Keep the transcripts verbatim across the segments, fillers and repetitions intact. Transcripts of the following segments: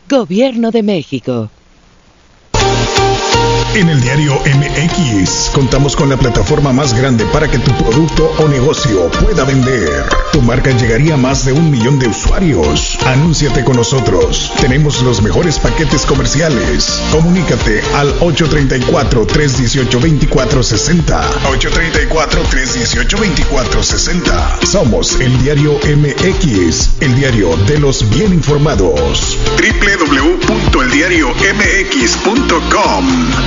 Gobierno de México. En el diario M X contamos con la plataforma más grande para que tu producto o negocio pueda vender. Tu marca llegaría a más de un millón de usuarios. Anúnciate con nosotros. Tenemos los mejores paquetes comerciales. Comunícate al ocho tres cuatro, tres uno ocho, dos cuatro seis cero. ocho tres cuatro, tres uno ocho, dos cuatro seis cero. Somos el diario M X, el diario de los bien informados. doble u doble u doble u punto el diario m x punto com.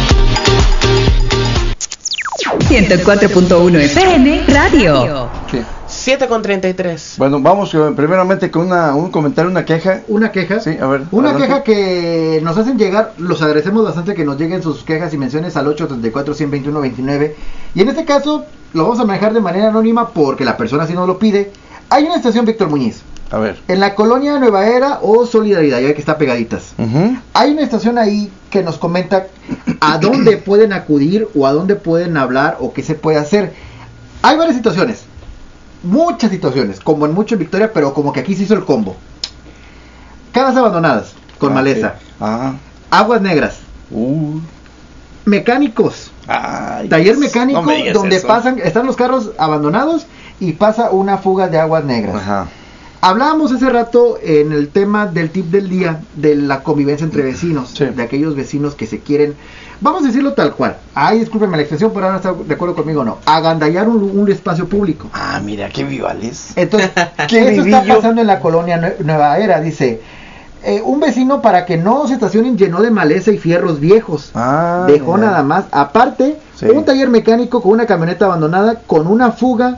ciento cuatro punto uno F M Radio. Sí. siete con treinta y tres. Bueno, vamos eh, primeramente con una, un comentario, una queja. Una queja. Sí, a ver. Una adelante. queja que nos hacen llegar, los agradecemos bastante que nos lleguen sus quejas y menciones al ocho tres cuatro, uno cero dos uno, dos nueve. Y en este caso lo vamos a manejar de manera anónima porque la persona así nos lo pide. Hay una estación Víctor Muñiz. A ver. En la colonia Nueva Era o Solidaridad, ya que está pegaditas. Uh-huh. Hay una estación ahí que nos comenta a dónde pueden acudir o a dónde pueden hablar o qué se puede hacer. Hay varias situaciones, muchas situaciones, como en mucho en Victoria, pero como que aquí se hizo el combo. Casas abandonadas con Ah, maleza, sí. Ah. aguas negras, Uh. mecánicos, Ay, taller mecánico no me digas donde eso. pasan, están los carros abandonados y pasa una fuga de aguas negras. Ajá. Hablábamos hace rato en el tema del tip del día de la convivencia entre vecinos, Sí. de aquellos vecinos que se quieren, vamos a decirlo tal cual, ay, discúlpenme la expresión, pero ahora está de acuerdo conmigo o no, agandallar un, un espacio público. Ah, mira, qué vivales. Entonces, Qué eso está vivillo. pasando en la colonia Nue- Nueva Era, dice, eh, un vecino para que no se estacionen llenó de maleza y fierros viejos, Ah, dejó mira. nada más, aparte, Sí. un taller mecánico con una camioneta abandonada con una fuga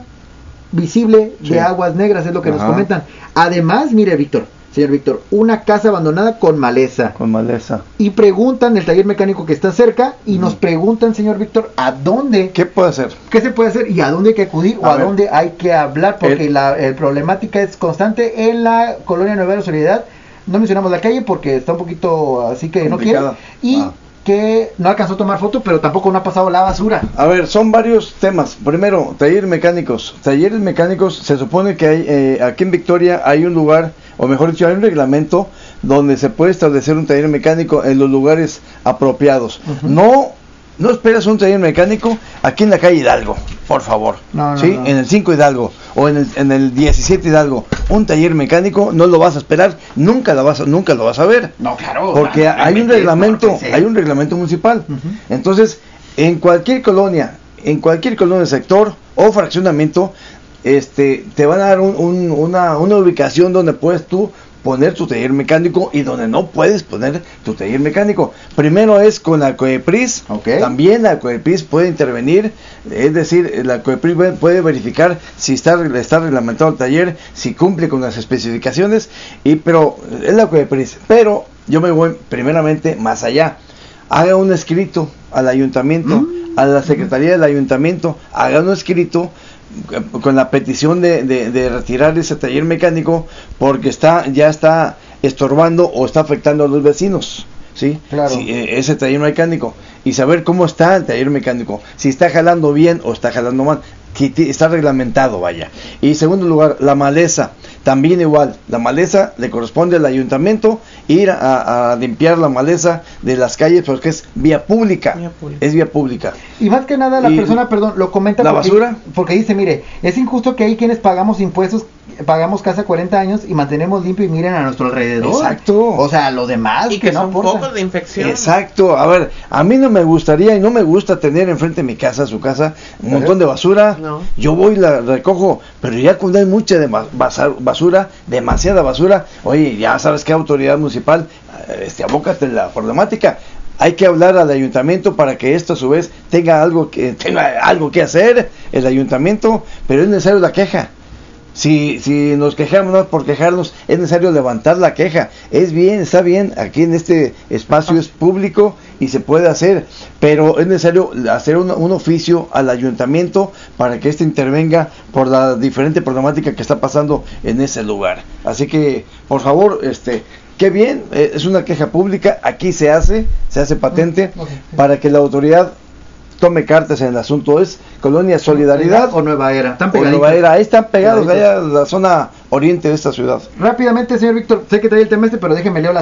visible Sí. de aguas negras, es lo que Ajá. nos comentan. Además, mire Víctor, señor Víctor, una casa abandonada con maleza. Con maleza. Y preguntan el taller mecánico que está cerca y nos preguntan, señor Víctor, ¿a dónde? ¿Qué puede hacer? ¿Qué se puede hacer y a dónde hay que acudir o A a ver. dónde hay que hablar? Porque El- la el problemática es constante en la colonia Nueva Era Solidaridad. No mencionamos la calle porque está un poquito así que no quiere. Complicada. Y Ah. que no alcanzó a tomar foto, pero tampoco no ha pasado la basura. A ver, son varios temas. Primero, talleres mecánicos. Talleres mecánicos, se supone que hay, eh, aquí en Victoria hay un lugar, o mejor dicho, hay un reglamento donde se puede establecer un taller mecánico en los lugares apropiados. Ujú. No, no esperas un taller mecánico aquí en la calle Hidalgo, por favor. No, no, ¿Sí? no. En el cinco Hidalgo o en el, en el diecisiete Hidalgo. Un taller mecánico no lo vas a esperar, nunca lo vas a, nunca lo vas a ver. No, claro. Porque no, hay un no, reglamento, no, sí. hay un reglamento municipal. Ujú. Entonces, en cualquier colonia, en cualquier colonia, sector o fraccionamiento, este, te van a dar un- un- una, una ubicación donde puedes tú poner tu taller mecánico y donde no puedes poner tu taller mecánico. Primero es con la COEPRIS, Ok. también la COEPRIS puede intervenir, es decir, la COEPRIS puede- puede verificar si está, está reglamentado el taller, si cumple con las especificaciones, y pero es la COEPRIS. Pero yo me voy primeramente más allá. Haga un escrito al ayuntamiento, Mm. a la secretaría del ayuntamiento, haga un escrito eh, con la petición de, de, de retirar ese taller mecánico porque está ya está estorbando o está afectando a los vecinos, ¿sí? Claro. Sí, eh, ese taller mecánico, y saber cómo está el taller mecánico, si está jalando bien o está jalando mal, que ti- está reglamentado, vaya. Y segundo lugar, la maleza, también igual, la maleza le corresponde al ayuntamiento ir a, a limpiar la maleza de las calles porque es vía pública, Vía pública. es vía pública. Y más que nada la Y persona, perdón, lo comenta la porque, basura. porque dice, mire, es injusto que hay quienes pagamos impuestos, pagamos casa cuarenta años y mantenemos limpio y miren a nuestro alrededor. Exacto. O sea, lo demás Y que no son aporta. focos de infección. Exacto, a ver, a mí no me gustaría y no me gusta tener enfrente de mi casa, su casa, un Ajá. montón de basura. No. Yo voy y la recojo, pero ya cuando hay mucha de basura, demasiada basura, oye, ya sabes qué autoridad municipal, eh, este, abócate en la problemática. Hay que hablar al ayuntamiento para que esto a su vez tenga algo que tenga algo que hacer el ayuntamiento, pero es necesario la queja. Si, si nos quejamos no por quejarnos, es necesario levantar la queja. Es bien, está bien, aquí en este espacio es público y se puede hacer, pero es necesario hacer un, un oficio al ayuntamiento para que éste intervenga por la diferente problemática que está pasando en ese lugar. Así que, por favor, este, qué bien, eh, es una queja pública, aquí se hace, se hace patente Ok, sí. para que la autoridad tome cartas en el asunto. Es Colonia Solidaridad o Nueva Era. Están o pegaditos. Nueva Era. Ahí están pegados, Pegaditos. allá en la zona oriente de esta ciudad. Rápidamente, señor Víctor, sé que trae el tema este, pero déjeme leo la